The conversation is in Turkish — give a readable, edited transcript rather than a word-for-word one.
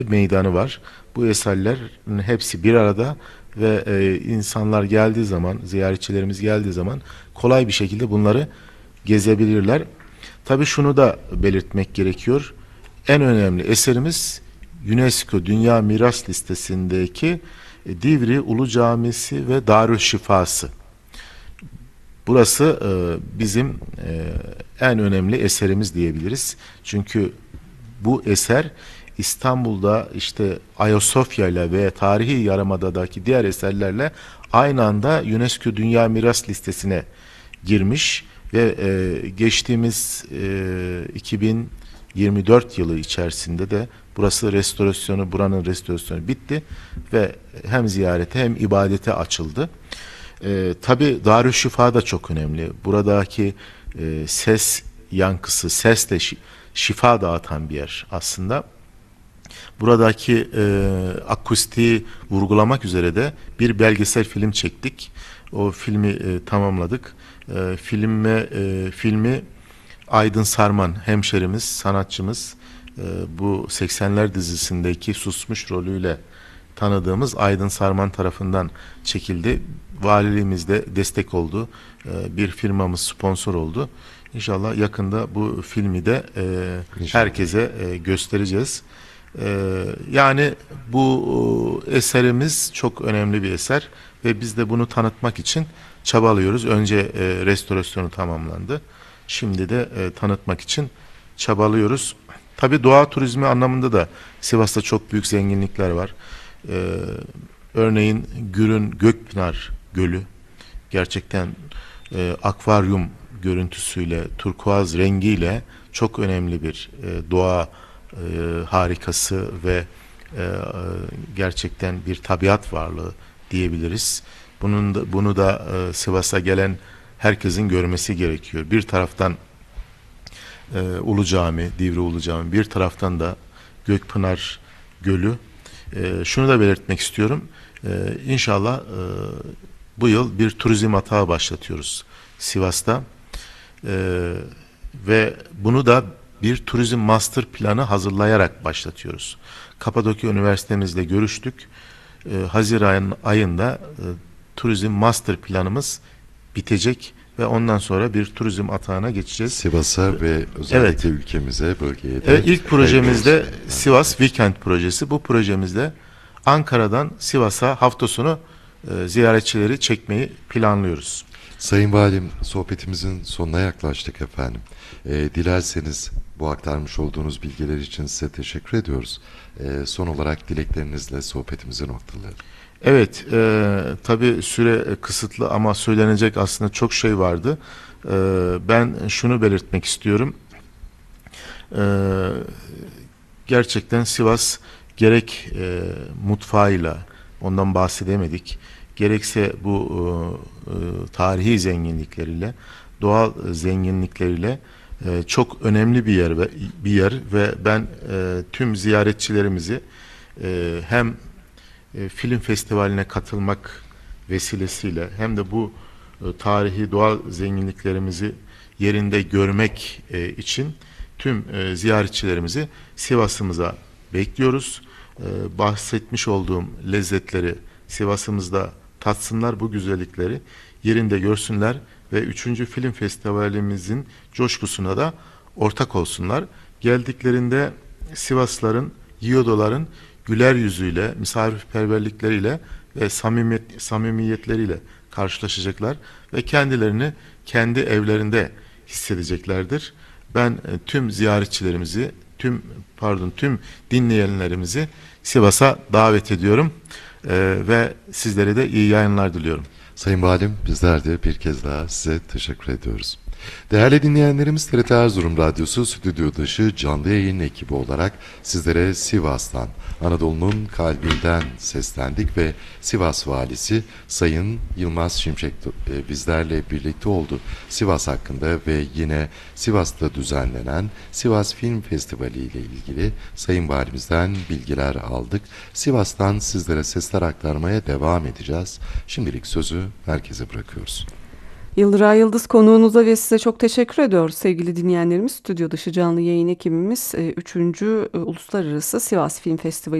meydanı var. Bu eserlerin hepsi bir arada ve insanlar geldiği zaman, ziyaretçilerimiz geldiği zaman kolay bir şekilde bunları gezebilirler. Tabii şunu da belirtmek gerekiyor. En önemli eserimiz UNESCO Dünya Miras Listesi'ndeki Divri Ulu Camisi ve Darüşşifası. Burası bizim en önemli eserimiz diyebiliriz. Çünkü bu eser İstanbul'da işte Ayasofya ile ve tarihi Yarımada'daki diğer eserlerle aynı anda UNESCO Dünya Miras Listesi'ne girmiş ve geçtiğimiz 2024 yılı içerisinde de buranın restorasyonu bitti ve hem ziyarete hem ibadete açıldı. Tabii Darüşşifa da çok önemli. Buradaki ses yankısı, sesle şifa dağıtan bir yer aslında. Buradaki akustiği vurgulamak üzere de bir belgesel film çektik. O filmi tamamladık. Filmi Aydın Sarman hemşerimiz, sanatçımız, bu 80'ler dizisindeki susmuş rolüyle tanıdığımız Aydın Sarman tarafından çekildi. Valiliğimiz de destek oldu. Bir firmamız sponsor oldu. İnşallah yakında bu filmi de herkese göstereceğiz. Yani bu eserimiz çok önemli bir eser ve biz de bunu tanıtmak için çabalıyoruz. Önce restorasyonu tamamlandı. Şimdi de tanıtmak için çabalıyoruz. Tabii doğa turizmi anlamında da Sivas'ta çok büyük zenginlikler var. Örneğin Gürün Gökpınar Gölü gerçekten akvaryum görüntüsüyle, turkuaz rengiyle çok önemli bir doğa harikası ve gerçekten bir tabiat varlığı diyebiliriz. Bunu da Sivas'a gelen herkesin görmesi gerekiyor. Bir taraftan Ulu Cami, Divri Ulu Cami, bir taraftan da Gökpınar Gölü. Şunu da belirtmek istiyorum. İnşallah bu yıl bir turizm atağı başlatıyoruz Sivas'ta. Ve bunu da bir turizm master planı hazırlayarak başlatıyoruz. Kapadokya Üniversitemizle görüştük. Haziran ayında turizm master planımız bitecek ve ondan sonra bir turizm atağına geçeceğiz. Sivas'a ve özellikle ülkemize, bölgeye de. Evet, ilk projemizde Sivas Weekend projesi. Bu projemizde Ankara'dan Sivas'a hafta sonu ziyaretçileri çekmeyi planlıyoruz. Sayın Valim, sohbetimizin sonuna yaklaştık efendim. Dilerseniz bu aktarmış olduğunuz bilgiler için size teşekkür ediyoruz. Son olarak dileklerinizle sohbetimizi noktalayalım. Evet, tabii süre kısıtlı ama söylenecek aslında çok şey vardı. Ben şunu belirtmek istiyorum. Gerçekten Sivas gerek mutfağıyla, ondan bahsedemedik, gerekse bu tarihi zenginlikleriyle, doğal zenginlikleriyle çok önemli bir yer ve ben tüm ziyaretçilerimizi hem film festivaline katılmak vesilesiyle hem de bu tarihi doğal zenginliklerimizi yerinde görmek için tüm ziyaretçilerimizi Sivas'ımıza bekliyoruz. Bahsetmiş olduğum lezzetleri Sivas'ımızda tatsınlar, bu güzellikleri yerinde görsünler ve 3. Film Festivalimizin coşkusuna da ortak olsunlar. Geldiklerinde Sivaslıların, Yiğodoların güler yüzüyle, misafirperverlikleriyle ve samimiyetleriyle karşılaşacaklar ve kendilerini kendi evlerinde hissedeceklerdir. Ben tüm ziyaretçilerimizi, tüm dinleyenlerimizi Sivas'a davet ediyorum ve sizlere de iyi yayınlar diliyorum. Sayın Valim, bizler de bir kez daha size teşekkür ediyoruz. Değerli dinleyenlerimiz, TRT Erzurum Radyosu stüdyo dışı canlı yayın ekibi olarak sizlere Sivas'tan, Anadolu'nun kalbinden seslendik ve Sivas Valisi Sayın Yılmaz Şimşek bizlerle birlikte oldu. Sivas hakkında ve yine Sivas'ta düzenlenen Sivas Film Festivali ile ilgili Sayın Valimizden bilgiler aldık. Sivas'tan sizlere sesler aktarmaya devam edeceğiz. Şimdilik sözü herkese bırakıyoruz. Yıldıray Yıldız konuğunuza ve size çok teşekkür ediyoruz sevgili dinleyenlerimiz. Stüdyo dışı canlı yayın ekibimiz 3. Uluslararası Sivas Film Festivali